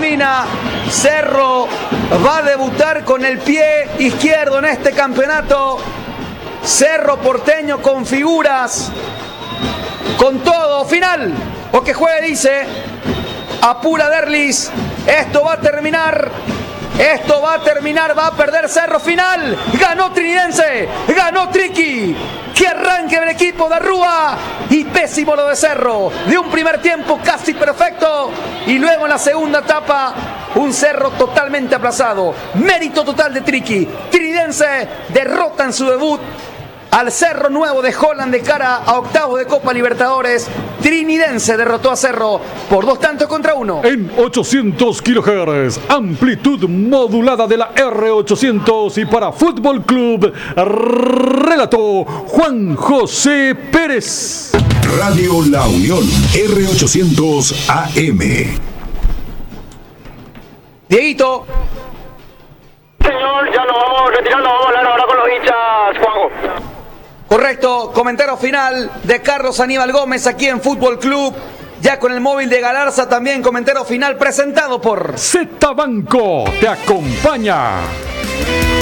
termina. Cerro va a debutar con el pie izquierdo en este campeonato. Cerro Porteño con figuras, con todo. Final. O que juegue, dice. Apura Derlis. Esto va a terminar. Esto va a terminar, va a perder Cerro. Final. Ganó Trinidense. Ganó Triqui. Que arranque el equipo de Rúa. Y pésimo lo de Cerro. De un primer tiempo casi perfecto. Y luego en la segunda etapa, un Cerro totalmente aplazado. Mérito total de Triqui. Trinidense derrota en su debut al Cerro Nuevo de Holland de cara a octavos de Copa Libertadores. Trinidense derrotó a Cerro por 2-1. En 800 kHz, amplitud modulada de la R800 y para Fútbol Club, relató Juan José Pérez. Radio La Unión, R800 AM. Dieguito. Señor, ya nos vamos retirando, vamos a hablar ahora con los hinchas, Juanjo. Correcto, comentario final de Carlos Aníbal Gómez aquí en Fútbol Club. Ya con el móvil de Galarza también, comentario final presentado por Z Banco te acompaña.